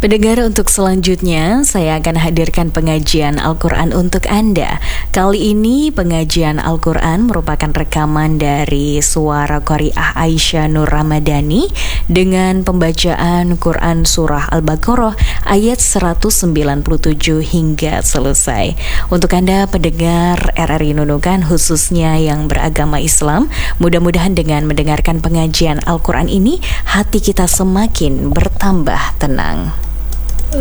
Pendengar, untuk selanjutnya saya akan hadirkan pengajian Al-Quran untuk Anda. Kali ini pengajian Al-Quran merupakan rekaman dari suara Qari'ah Aisyah Nur Ramadhani dengan pembacaan Quran Surah Al-Baqarah ayat 197 hingga selesai. Untuk Anda pendengar RRI Nunukan, khususnya yang beragama Islam, mudah-mudahan dengan mendengarkan pengajian Al-Quran ini, hati kita semakin bertambah tenang.